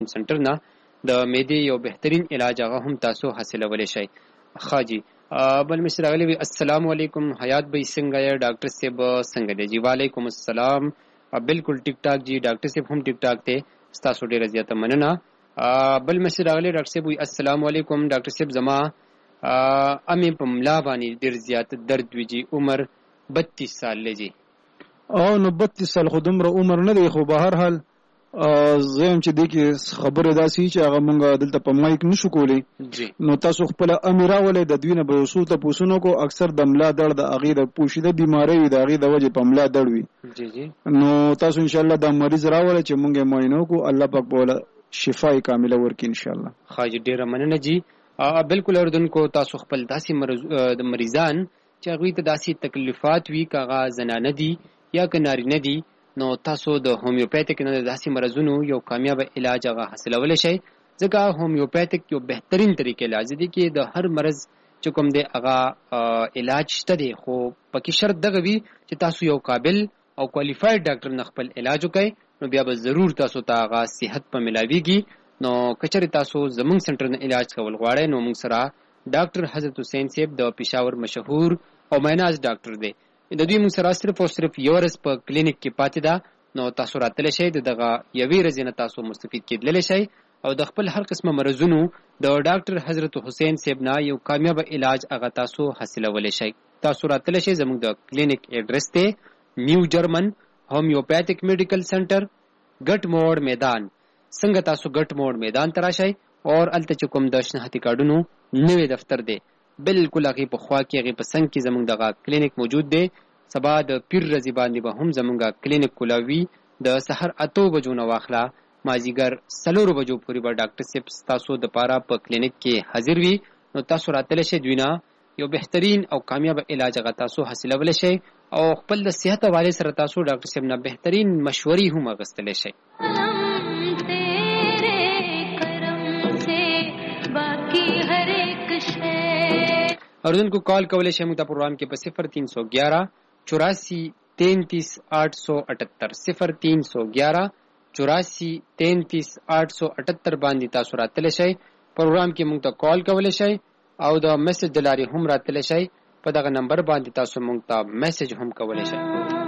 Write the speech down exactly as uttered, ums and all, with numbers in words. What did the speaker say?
سنټر نه د معدې یو بهترین علاج هغه هم تاسو حاصلولی شئ. خاجي بل مشر راغلی وي السلام علیکم حیات بھائی څنګه یې ډاکټر صاحب څنګه دی جی؟ وعلیکم السلام بالکل ټیک ټاک جی ډاکټر صاحب هم ټیک ټاک دی ستاسو ډیره زیاته مننه. بل مشر راغلی ډاکټر صاحب وي السلام علیکم ډاکټر صاحب زما امې په ملا باندې ډیر زیات درد وي جی عمر بتیس سال دی جی. او نو بتیس سال خو دومره عمر نه دی خو به هر حال زه هم چې دی کې خبره داسې چې هغه مونږ دلته په مایک نشو کولی نو تاسو خپل امیر راولئ د دوی نه به یو څو تپوسونه کو اکثر د ملا درد د هغې د پوشیده بیمارۍ وي د هغې د وجې په ملا درد وي نو تاسو انشاءالله دا مریض راولئ چې مونږ یې معاینه وکړو الله پاک به وله شفای کامله ورکړي انشاءالله. خاجي ډېره مننه جی. بالکل اردوونکو تاسو خپل داسې مریضان چې هغوی ته داسې تکلیفات وي که هغه زنانه دي یا که نارینه دي نو تاسو د هومیوپیتیک نه د داسې مرضونو یو کامیابه علاج هغه حاصلولی شئ ځکه هومیوپیتیک یو بهترین طریقې علاج دی کې د هر مرض چې کوم دی هغه علاج شته دی خو پکې شرط دغه وي چې تاسو یو قابل او کوالیفاید ډاکټر نه خپل علاج وکئ نو بیا به ضرور تاسو ته هغه صحت په ملاویږي. نو که چېرې تاسو زموږ سنټر نه علاج کول غواړئ نو موږ سره ډاکټر حضرت حسین صاحب د پېښور مشهور او میناز ډاکټر دی د دوی موږ سره صرف او صرف یو ورځ په کلینیک کې پاتې ده نو تاسو راتلی شئ د دغه یوې ورځې نه تاسو مستفید کېدلی شئ او د خپل هر قسمه مرضونو د ډاکټر حضرت حسین صاحب نه یو کامیابه علاج هغه تاسو حاصلولی شئ. تاسو راتلی شئ زموږ د کلینیک ایډرس دی نیو جرمن هومیوپیتیک میډیکل سنټر ګټ موړ میدان. څنګه تاسو ګټ موړ میدان ته راشئ اور هلته چې کوم د شناختي کارډونو نوی دفتر دی بالکل هغې په خوا کې هغې په څنګ کې زموږ دغه کلینیک موجود دی. سبا د پیر ورځې باندې به هم زموږ کلینیک کولاوي د سحر اتو بجو نه واخله مازدیګر څلورو بجو پورې به ډاکټر صاحب ستاسو دپاره په کلینیک کې حاضر وي نو تاسو راتلی شئ دوی نه یو بهترین او کامیابه علاج هغه تاسو حاصلولی شئ او خپل د صحت حوالې سره تاسو ډاکټر صاحب نه بهترین مشورې هم اخیستلی شئ. اردوونکو کال کولی شئ موږ ته پروګرام کې په صفر تین سو گیارہ چوراسی تینتیس آٹھ سو اٹھتر صفر تین سو گیارہ چوراسی تینتیس آٹھ سو اٹھتر باندې تاسو راتلی شئ پروګرام کې موږ ته کال کولی شئ او د میسج د لارې هم راتلی شئ په دغه نمبر باندې تاسو موږ ته میسج هم کولی شئ.